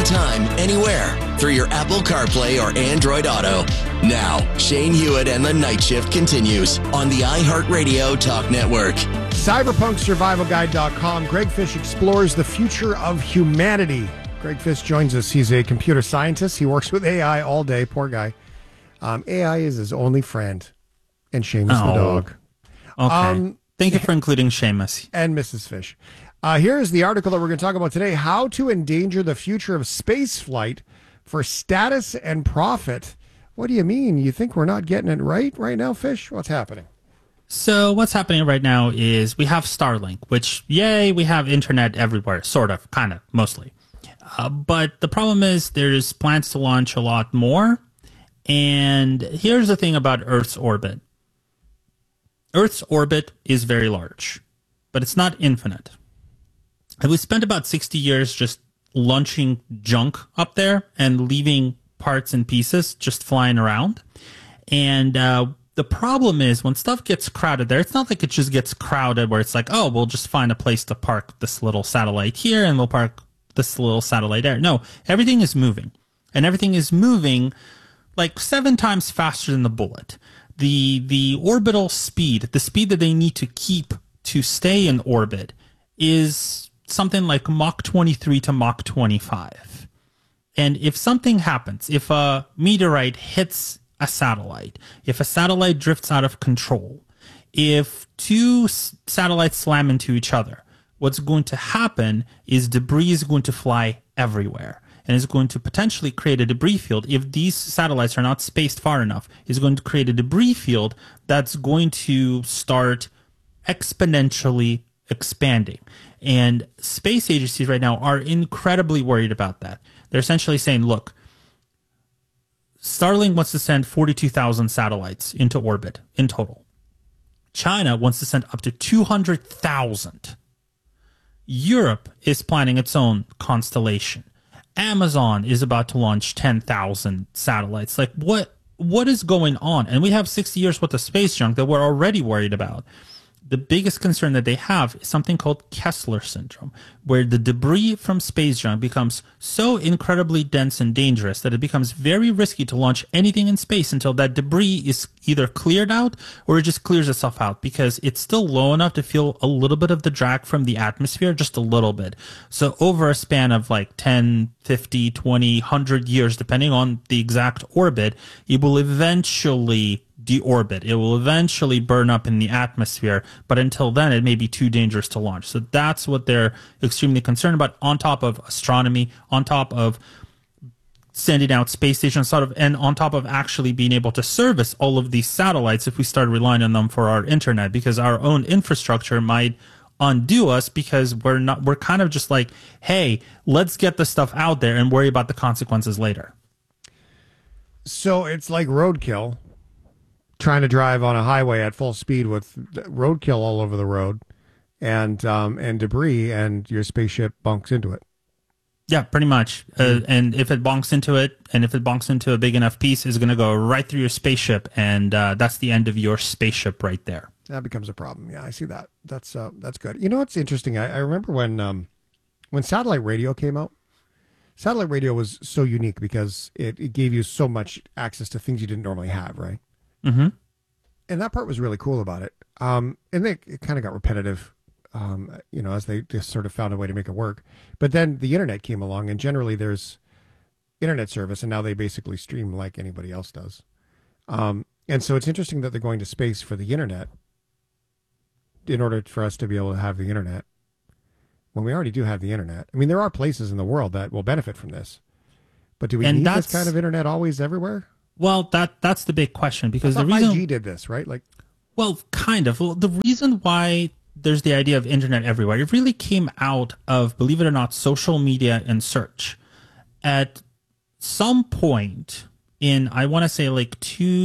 anytime, anywhere through your Apple CarPlay or Android Auto. Now, Shane Hewitt and the Night Shift continues on the iHeartRadio Talk Network. CyberpunkSurvivalGuide.com. Greg Fish explores the future of humanity. Greg Fish joins us. He's a computer scientist. He works with AI all day. Poor guy. AI is his only friend. And Seamus the dog. Okay. Thank you for including Seamus. And Mrs. Fish. Here's the article that we're going to talk about today. How to endanger the future of space flight for status and profit. What do you mean? You think we're not getting it right now, Fish? What's happening? So what's happening right now is we have Starlink, which, yay, we have internet everywhere, sort of, kind of, mostly. But the problem is there's plans to launch a lot more. And here's the thing about Earth's orbit. Earth's orbit is very large, but it's not infinite. And we spent about 60 years just launching junk up there and leaving parts and pieces just flying around. And the problem is when stuff gets crowded there, it's not like it just gets crowded where it's like, oh, we'll just find a place to park this little satellite here and we'll park this little satellite there. No, everything is moving. And everything is moving like 7 times faster than the bullet. The orbital speed, the speed that they need to keep to stay in orbit is something like Mach 23 to Mach 25. And if something happens, if a meteorite hits a satellite, if a satellite drifts out of control, if 2 satellites slam into each other, what's going to happen is debris is going to fly everywhere. And is going to potentially create a debris field. If these satellites are not spaced far enough, is going to create a debris field that's going to start exponentially expanding. And space agencies right now are incredibly worried about that. They're essentially saying, look, Starlink wants to send 42,000 satellites into orbit in total. China wants to send up to 200,000. Europe is planning its own constellation. Amazon is about to launch 10,000 satellites. Like, what is going on? And we have 60 years worth of space junk that we're already worried about. The biggest concern that they have is something called Kessler syndrome, where the debris from space junk becomes so incredibly dense and dangerous that it becomes very risky to launch anything in space until that debris is either cleared out or it just clears itself out, because it's still low enough to feel a little bit of the drag from the atmosphere, just a little bit. So over a span of like 10, 50, 20, 100 years, depending on the exact orbit, it will eventually deorbit. It will eventually burn up in the atmosphere, but until then, it may be too dangerous to launch. So that's what they're extremely concerned about, on top of astronomy, on top of sending out space stations, and on top of actually being able to service all of these satellites if we start relying on them for our internet, because our own infrastructure might undo us, because we're kind of just like, hey, let's get the stuff out there and worry about the consequences later. So it's like roadkill. Trying to drive on a highway at full speed with roadkill all over the road and debris, and your spaceship bunks into it. Yeah, pretty much. And if it bonks into it, and if it bonks into a big enough piece, it's going to go right through your spaceship, and that's the end of your spaceship right there. That becomes a problem. Yeah, I see that. That's good. You know what's interesting? I remember when satellite radio came out. Satellite radio was so unique because it gave you so much access to things you didn't normally have, right? Mm-hmm. And that part was really cool about it. And it kind of got repetitive, as they just sort of found a way to make it work. But then the internet came along, and generally there's internet service, and now they basically stream like anybody else does. And so it's interesting that they're going to space for the internet in order for us to be able to have the internet when we already do have the internet. I mean, there are places in the world that will benefit from this. But do we need this kind of internet always everywhere? Well, that's the big question, because I the thought reason 5G did this, right? Well, kind of. Well, the reason why there's the idea of internet everywhere, it really came out of, believe it or not, social media and search. At some point in, I want to say like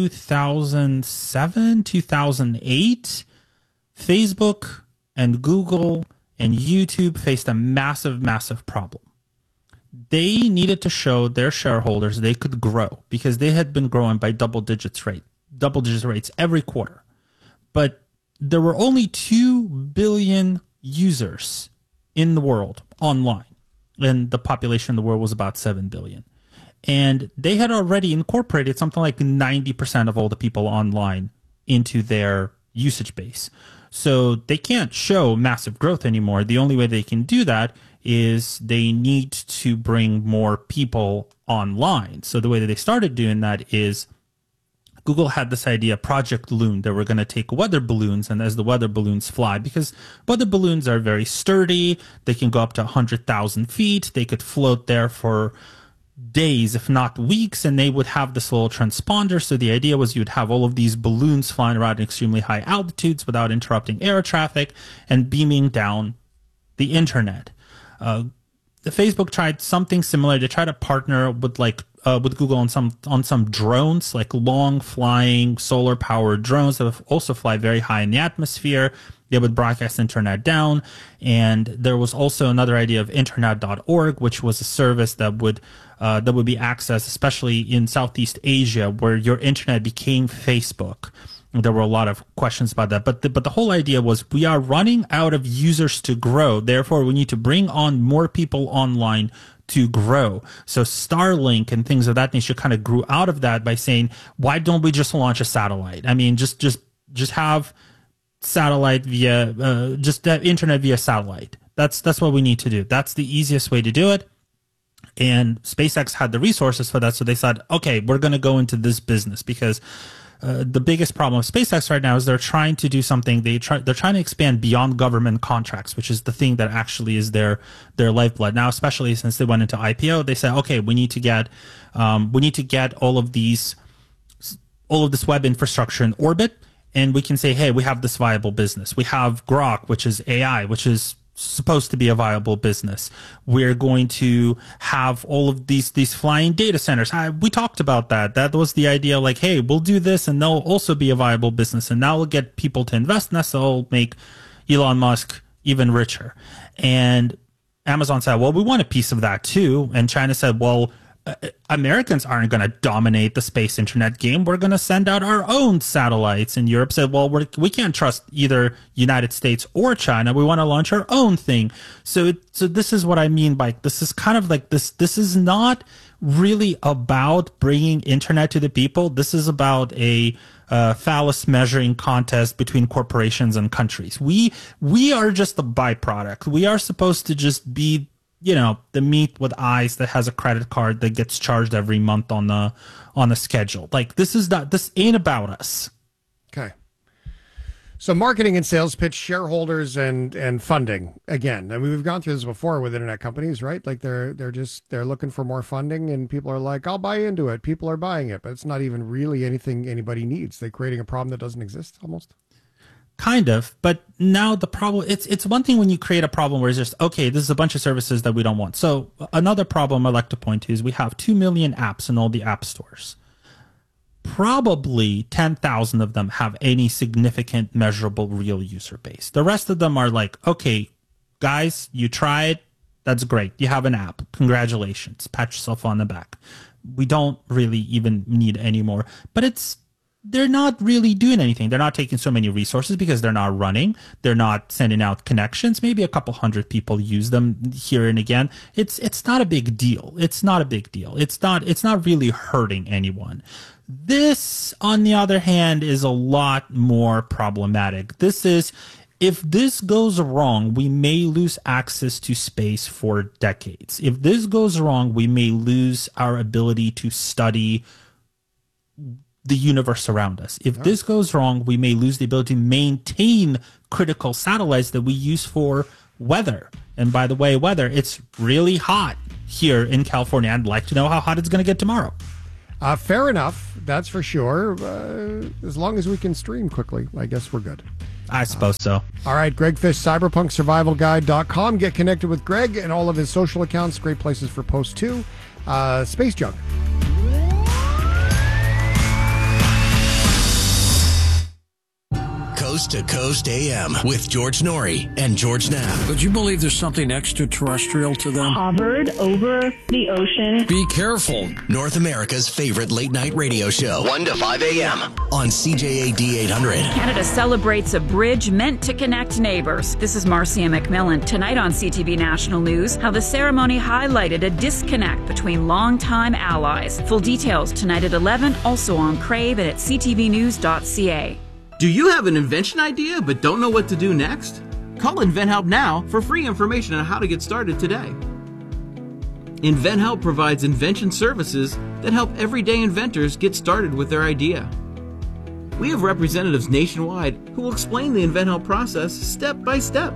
2007, 2008, Facebook and Google and YouTube faced a massive, massive problem. They needed to show their shareholders they could grow, because they had been growing by double digit rates every quarter. But there were only 2 billion users in the world online. and the population in the world was about 7 billion. And they had already incorporated something like 90% of all the people online into their usage base. So they can't show massive growth anymore. The only way they can do that is they need to bring more people online. So the way that they started doing that is Google had this idea, Project Loon, that we're going to take weather balloons, and as the weather balloons fly, because weather balloons are very sturdy, they can go up to 100,000 feet, they could float there for days, if not weeks, and they would have this little transponder. So the idea was you'd have all of these balloons flying around at extremely high altitudes without interrupting air traffic and beaming down the internet. The Facebook tried something similar. They tried to partner with with Google on some drones, like long flying solar powered drones that would also fly very high in the atmosphere. They would broadcast internet down. And there was also another idea of internet.org, which was a service that would be accessed, especially in Southeast Asia, where your internet became Facebook. There were a lot of questions about that. But the whole idea was we are running out of users to grow. Therefore, we need to bring on more people online to grow. So Starlink and things of that nature kind of grew out of that by saying, why don't we just launch a satellite? I mean, just have satellite via, just have internet via satellite. That's what we need to do. That's the easiest way to do it. And SpaceX had the resources for that. So they said, okay, we're going to go into this business because the biggest problem with SpaceX right now is they're trying to do something. They're trying to expand beyond government contracts, which is the thing that actually is their lifeblood now. Especially since they went into IPO, they said, okay, we need to get all of this web infrastructure in orbit, and we can say, hey, we have this viable business. We have Grok, which is AI, which is supposed to be a viable business. We're going to have all of these flying data centers. We talked about that. That was the idea, like, hey, we'll do this and they'll also be a viable business, and now we'll get people to invest in us, so it'll make Elon Musk even richer. And Amazon said, well, we want a piece of that too. And China said, well, Americans aren't going to dominate the space internet game. We're going to send out our own satellites. And Europe said, well, we can't trust either United States or China. We want to launch our own thing. So this is what I mean by this is kind of like this. This is not really about bringing internet to the people. This is about a phallus measuring contest between corporations and countries. We are just the byproduct. We are supposed to just be, the meat with eyes that has a credit card that gets charged every month on the schedule. Like, this ain't about us. Okay. So marketing and sales pitch, shareholders and funding. Again, I mean, we've gone through this before with internet companies, right? Like they're looking for more funding, and people are like, I'll buy into it. People are buying it, but it's not even really anything anybody needs. They're creating a problem that doesn't exist almost. Kind of, but now the problem, it's one thing when you create a problem where it's just, okay, this is a bunch of services that we don't want. So another problem I like to point to is we have 2 million apps in all the app stores. Probably 10,000 of them have any significant, measurable, real user base. The rest of them are like, okay, guys, you tried. That's great. You have an app. Congratulations. Pat yourself on the back. We don't really even need any more. But they're not really doing anything. They're not taking so many resources because they're not running. They're not sending out connections. Maybe a couple hundred people use them here and again. It's not a big deal. It's not a big deal. It's not really hurting anyone. This, on the other hand, is a lot more problematic. If this goes wrong, we may lose access to space for decades. If this goes wrong, we may lose our ability to study the universe around us. If this goes wrong, we may lose the ability to maintain critical satellites that we use for weather. And by the way, weather, it's really hot here in California. I'd like to know how hot it's going to get tomorrow. Fair enough. That's for sure. As long as we can stream quickly, I guess we're good. I suppose so. All right, Greg Fish, cyberpunksurvivalguide.com. Get connected with Greg and all of his social accounts. Great places for posts too. Space Junk. Coast to Coast AM with George Norrie and George Knapp. Would you believe there's something extraterrestrial to them? Hovered over the ocean. Be careful. North America's favorite late night radio show, 1 to 5 a.m. on CJAD 800. Canada celebrates a bridge meant to connect neighbors. This is Marcia McMillan. Tonight on CTV National News, how the ceremony highlighted a disconnect between longtime allies. Full details tonight at 11, also on Crave and at ctvnews.ca. Do you have an invention idea but don't know what to do next? Call InventHelp now for free information on how to get started today. InventHelp provides invention services that help everyday inventors get started with their idea. We have representatives nationwide who will explain the InventHelp process step by step.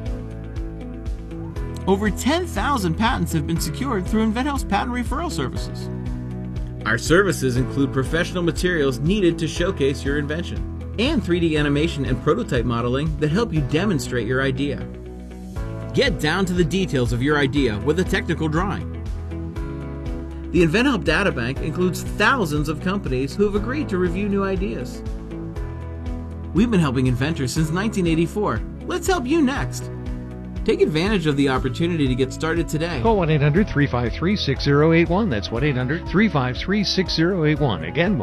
Over 10,000 patents have been secured through InventHelp's patent referral services. Our services include professional materials needed to showcase your invention, and 3D animation and prototype modeling that help you demonstrate your idea. Get down to the details of your idea with a technical drawing. The InventHelp Databank includes thousands of companies who have agreed to review new ideas. We've been helping inventors since 1984. Let's help you next. Take advantage of the opportunity to get started today. Call 1-800-353-6081. That's 1-800-353-6081. Again,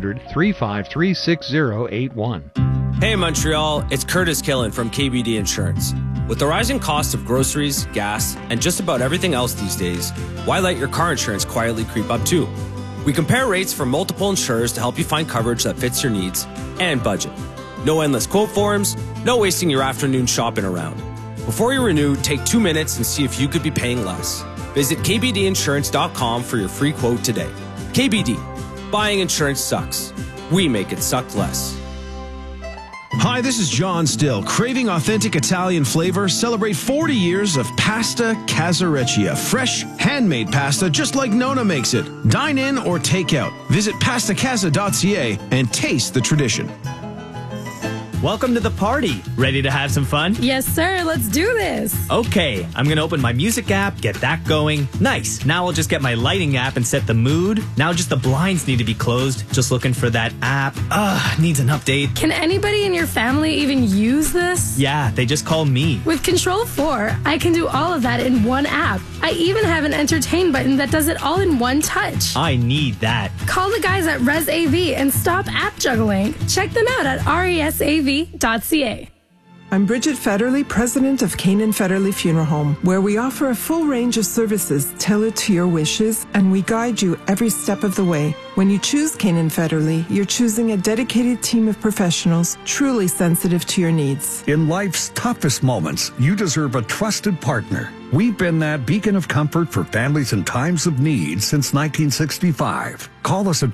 1-800-353-6081. Hey Montreal, it's Curtis Killen from KBD Insurance. With the rising cost of groceries, gas, and just about everything else these days, why let your car insurance quietly creep up too? We compare rates from multiple insurers to help you find coverage that fits your needs and budget. No endless quote forms, no wasting your afternoon shopping around. Before you renew, take 2 minutes and see if you could be paying less. Visit kbdinsurance.com for your free quote today. KBD. Buying insurance sucks. We make it suck less. Hi, this is John Still. Craving authentic Italian flavor? Celebrate 40 years of Pasta Casareccia. Fresh, handmade pasta just like Nona makes it. Dine in or take out. Visit pastacasa.ca and taste the tradition. Welcome to the party. Ready to have some fun? Yes, sir. Let's do this. Okay, I'm going to open my music app, get that going. Nice. Now I'll just get my lighting app and set the mood. Now just the blinds need to be closed. Just looking for that app. Needs an update. Can anybody in your family even use this? Yeah, they just call me. With Control 4, I can do all of that in one app. I even have an entertain button that does it all in one touch. I need that. Call the guys at ResAV and stop app juggling. Check them out at resav.ca. I'm Bridget Federley, president of Canaan Federley Funeral Home, where we offer a full range of services tailored to your wishes, and we guide you every step of the way. When you choose Canaan Federley, you're choosing a dedicated team of professionals truly sensitive to your needs. In life's toughest moments, you deserve a trusted partner. We've been that beacon of comfort for families in times of need since 1965. Call us at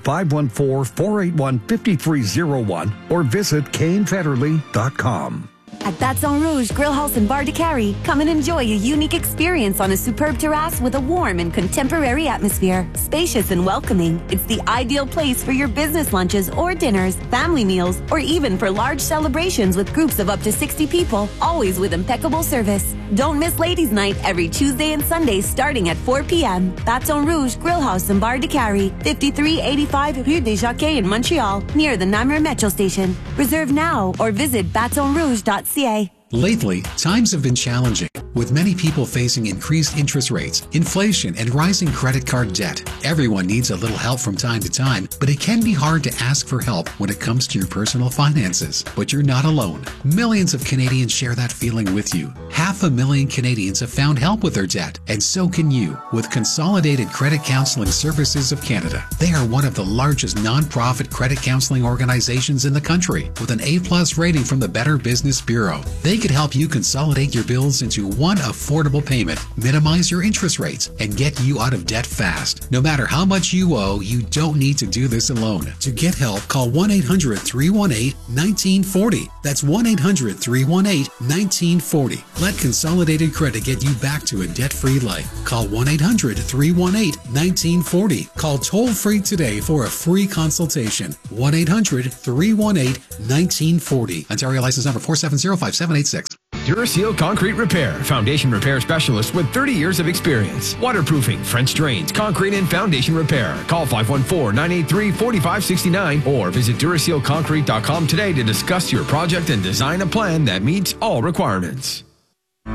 514-481-5301 or visit canefederley.com. At Baton Rouge Grill House and Bar de Carrie, come and enjoy a unique experience on a superb terrace with a warm and contemporary atmosphere. Spacious and welcoming, it's the ideal place for your business lunches or dinners, family meals, or even for large celebrations with groups of up to 60 people, always with impeccable service. Don't miss Ladies' Night every Tuesday and Sunday starting at 4 p.m. Baton Rouge Grill House and Bar de Carrie, 5385 Rue des Jockeys in Montreal, near the Namur Metro Station. Reserve now or visit batonrouge.ca. Lately, times have been challenging, with many people facing increased interest rates, inflation, and rising credit card debt. Everyone needs a little help from time to time, but it can be hard to ask for help when it comes to your personal finances. But you're not alone. Millions of Canadians share that feeling with you. 500,000 Canadians have found help with their debt, and so can you with Consolidated Credit Counseling Services of Canada. They are one of the largest non-profit credit counseling organizations in the country, with an A+ rating from the Better Business Bureau. They could help you consolidate your bills into one affordable payment, minimize your interest rates, and get you out of debt fast. No matter how much you owe, you don't need to do this alone. To get help, call 1-800-318-1940. That's 1-800-318-1940. Let Consolidated Credit get you back to a debt-free life. Call 1-800-318-1940. Call toll-free today for a free consultation. 1-800-318-1940. Ontario license number 4705786. Duraseal Concrete Repair, foundation repair specialist with 30 years of experience. Waterproofing, French drains, concrete and foundation repair. Call 514-983-4569 or visit DurasealConcrete.com today to discuss your project and design a plan that meets all requirements.